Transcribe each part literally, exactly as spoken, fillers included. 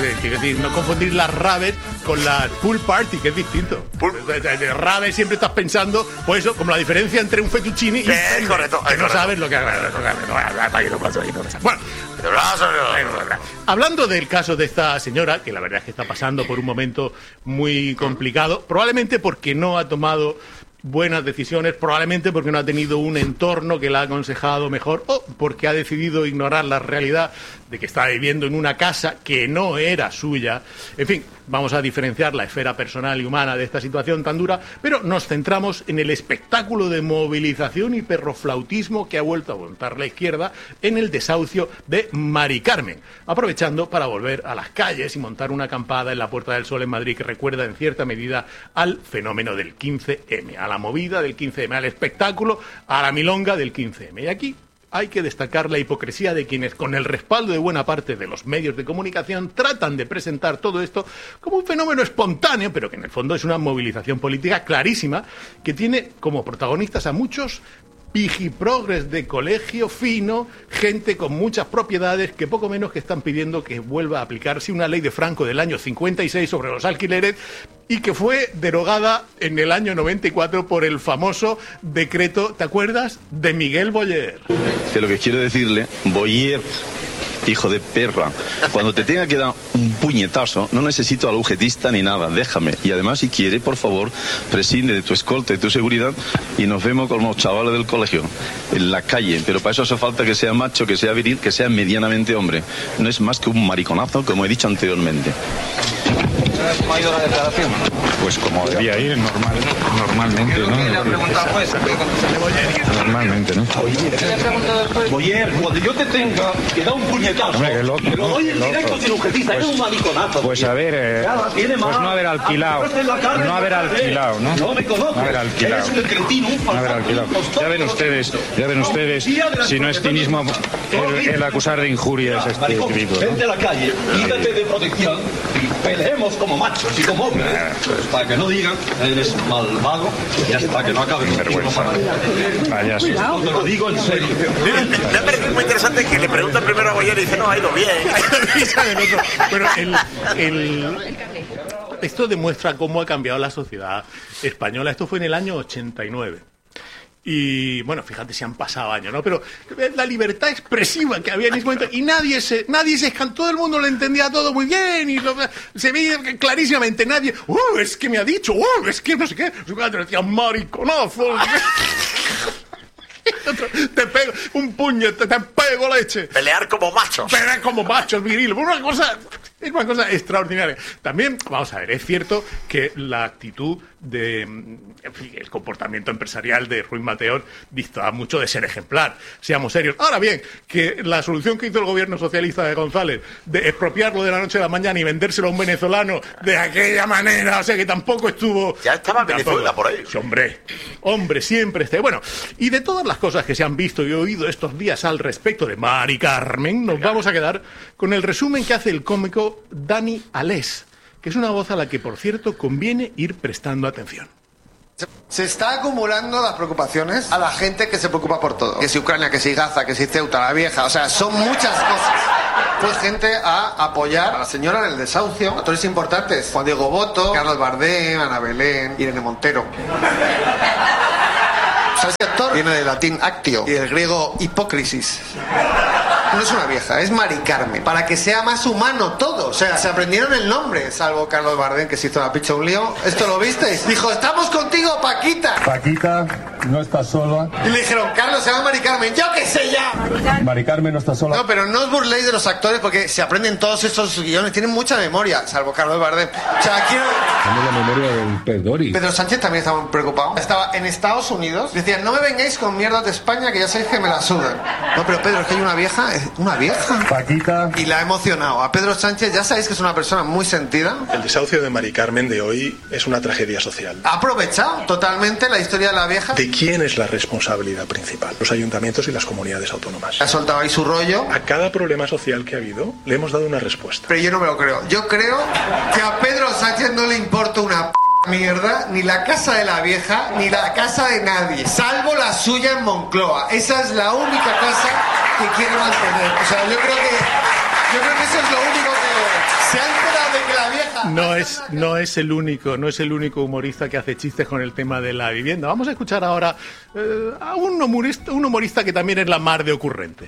quiero decir, no confundir las raves con la pool party, que es distinto. De, de, de raves siempre estás pensando, pues eso, como la diferencia entre un fettuccine y un es correcto, que es no correcto. sabes lo que... Bueno, hablando del caso de esta señora, que la verdad es que está pasando por un momento muy complicado, probablemente porque no ha tomado buenas decisiones, probablemente porque no ha tenido un entorno que la ha aconsejado mejor, o porque ha decidido ignorar la realidad de que está viviendo en una casa que no era suya. En fin, vamos a diferenciar la esfera personal y humana de esta situación tan dura, pero nos centramos en el espectáculo de movilización y perroflautismo que ha vuelto a montar la izquierda en el desahucio de Mari Carmen, aprovechando para volver a las calles y montar una acampada en la Puerta del Sol en Madrid que recuerda en cierta medida al fenómeno del quince eme, a la movida del quince eme, al espectáculo, a la milonga del quince eme. Y aquí hay que destacar la hipocresía de quienes, con el respaldo de buena parte de los medios de comunicación, tratan de presentar todo esto como un fenómeno espontáneo, pero que en el fondo es una movilización política clarísima, que tiene como protagonistas a muchos pijiprogres de colegio fino, gente con muchas propiedades que poco menos que están pidiendo que vuelva a aplicarse una ley de Franco del año cincuenta y seis sobre los alquileres y que fue derogada en el año noventa y cuatro por el famoso decreto, ¿te acuerdas?, de Miguel Boyer. Que lo que quiero decirle, Boyer, hijo de perra, cuando te tenga que dar un puñetazo, no necesito al agujetista ni nada, déjame. Y además, si quiere, por favor, prescinde de tu escolta y tu seguridad y nos vemos con los chavales del colegio, en la calle. Pero para eso hace falta que sea macho, que sea viril, que sea medianamente hombre. No es más que un mariconazo, como he dicho anteriormente. ¿Cómo ha ido la declaración? Pues como debía ir, normal, normalmente, ¿no? ¿Qué le ha preguntado juez? Normalmente, ¿no? Boyer, cuando yo te tenga que da un puñetazo, Hombre, qué loco, te lo doy en loco. directo sin agujetista, Pues- es un mariconazo. Pues a ver, eh, Nada, tiene pues más. no haber alquilado, Ah, en la cara, no haber en la cara. alquilado, ¿no? No me conoces. No haber alquilado. Eres un cretino, un No haber falsado, alquilado. un impostor. Ya ven ustedes, ya ven ustedes, si no es cinismo el, el acusar de injurias a este Maricón, individuo, vente ¿no? a la calle, quítate de protección y peleemos como machos y como hombres. Pues para que no digan, eres malvado, y ya está, que no acabe con Vergüenza. Vaya, sí. Te lo digo en serio. Me ha parecido muy interesante que le preguntan primero a Boyer y dice, no, ha ido bien. Pero el, el, esto demuestra cómo ha cambiado la sociedad española. Esto fue en el año ochenta y nueve. Y bueno, fíjate si han pasado años, ¿no? Pero la libertad expresiva que había en ese momento, y nadie se, nadie se escan- todo el mundo lo entendía todo muy bien, y lo- se veía clarísimamente, nadie, ¡uh! Es que me ha dicho, ¡uh! Es que no sé qué, su padre decía, mariconazo. Te pego un puño, te, te pego leche. Pelear como machos. Pelear como machos viriles. Una cosa, es una cosa extraordinaria. También, vamos a ver, es cierto que la actitud de, en fin, el comportamiento empresarial de Ruiz Mateos dista mucho de ser ejemplar. Seamos serios. Ahora bien, que la solución que hizo el gobierno socialista de González de expropiarlo de la noche a la mañana y vendérselo a un venezolano de aquella manera, o sea que tampoco estuvo... Ya estaba de Venezuela acuerdo. por ahí. Sí, hombre, hombre, siempre esté. Bueno, y de todas las cosas que se han visto y oído estos días al respecto de Mari Carmen, nos vamos a quedar con el resumen que hace el cómico Dani Alés, que es una voz a la que, por cierto, conviene ir prestando atención. Se está acumulando las preocupaciones a la gente que se preocupa por todo. Que si Ucrania, que si Gaza, que si Ceuta, la vieja. O sea, son muchas cosas. Pues gente a apoyar a la señora en el desahucio. Actores importantes. Juan Diego Boto, Carlos Bardem, Ana Belén, Irene Montero. ¿Sabes qué actor? Viene del latín actio y del griego hipócrisis. No es una vieja, es Mari Carmen. Para que sea más humano todo. O sea, se aprendieron el nombre, salvo Carlos Bardem, que se hizo la picha un lío. ¿Esto lo visteis? Dijo, estamos contigo, Paquita. Paquita no está sola. Y le dijeron, Carlos, se llama Mari Carmen. ¡Yo qué sé ya! Mari Carmen no está sola. No, pero no os burléis de los actores porque se aprenden todos estos guiones. Tienen mucha memoria, salvo Carlos Bardem. O sea, quiero... Tenemos la memoria del pez Doris. Pedro Sánchez también estaba muy preocupado. Estaba en Estados Unidos. Decían, no me vengáis con mierdas de España que ya sabéis que me la sudan. No, pero Pedro, es que hay una vieja... ¿Una vieja? Paquita. Y la ha emocionado. A Pedro Sánchez ya sabéis que es una persona muy sentida. El desahucio de Mari Carmen de hoy es una tragedia social. Ha aprovechado totalmente la historia de la vieja. ¿De quién es la responsabilidad principal? Los ayuntamientos y las comunidades autónomas. Ha soltado ahí su rollo. A cada problema social que ha habido le hemos dado una respuesta. Pero yo no me lo creo. Yo creo que a Pedro Sánchez no le importa una p mierda ni la casa de la vieja ni la casa de nadie, salvo la suya en Moncloa. Esa es la única casa que quiere mantener. O sea, yo creo que yo creo que eso es lo único que se han no es, no es el único, no es el único humorista que hace chistes con el tema de la vivienda. Vamos a escuchar ahora eh, a un humorista, un humorista que también es la mar de ocurrente.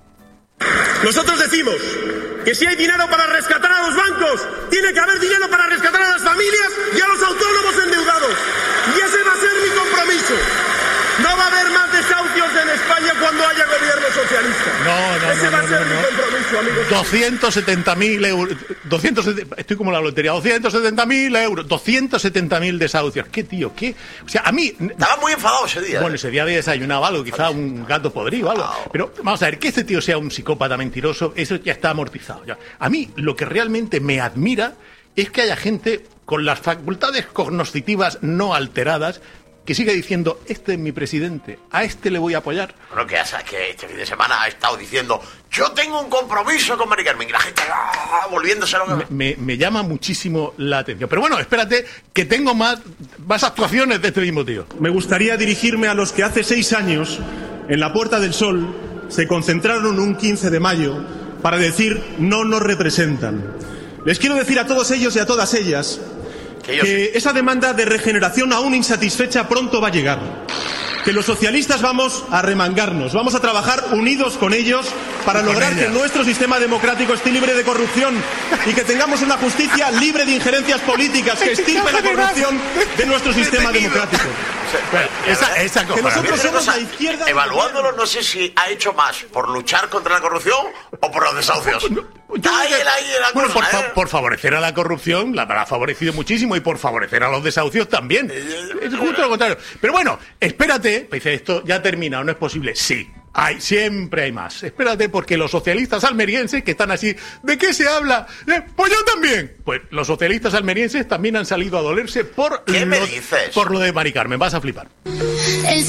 Nosotros decimos que si hay dinero para rescatar a los bancos, tiene que haber dinero para rescatar a las familias y a los autónomos endeudados. Y ese va a ser mi compromiso. No va a haber más desahucios en España cuando haya gobierno socialista. No, no, ese no, va no, a ser no, mi no. compromiso, amigos. doscientos setenta mil euros. doscientos, estoy como la lotería. doscientos setenta mil euros. doscientos setenta mil desahucios. ¿Qué, tío? ¿Qué? O sea, a mí... Estaba muy enfadado ese día. Bueno, ¿eh? ese día había desayunado algo, quizá un gato podrido o algo. Pero vamos a ver, que este tío sea un psicópata mentiroso, eso ya está amortizado. Ya. A mí lo que realmente me admira es que haya gente con las facultades cognoscitivas no alteradas que sigue diciendo, este es mi presidente, a este le voy a apoyar. Bueno, que, que este fin de semana ha estado diciendo, yo tengo un compromiso con Mari Carmen, y la gente ah, volviéndose a lo me, me, me llama muchísimo la atención. Pero bueno, espérate, que tengo más, más actuaciones de este mismo tío. Me gustaría dirigirme a los que hace seis años, en la Puerta del Sol, se concentraron un quince de mayo para decir, no nos representan. Les quiero decir a todos ellos y a todas ellas que, que esa demanda de regeneración aún insatisfecha pronto va a llegar. Que los socialistas vamos a remangarnos, vamos a trabajar unidos con ellos para lograr que nuestro sistema democrático esté libre de corrupción y que tengamos una justicia libre de injerencias políticas que extirpe la corrupción de nuestro sistema democrático. Bueno, esa, esa que nosotros somos la izquierda. Evaluándolo, no sé si ha hecho más por luchar contra la corrupción o por los desahucios. Ahí, ahí, la bueno, cosa, por, fa ¿eh? por favorecer a la corrupción, la, la ha favorecido muchísimo, y por favorecer a los desahucios también. Es justo lo contrario. Pero bueno, espérate, dice, esto ya ha terminado, no es posible. Sí, hay, siempre hay más. Espérate, porque los socialistas almerienses que están así, ¿de qué se habla? ¿Eh? Pues yo también. Pues los socialistas almerienses también han salido a dolerse por, ¿Qué lo, me dices? por lo de Mari Carmen. Vas a flipar. El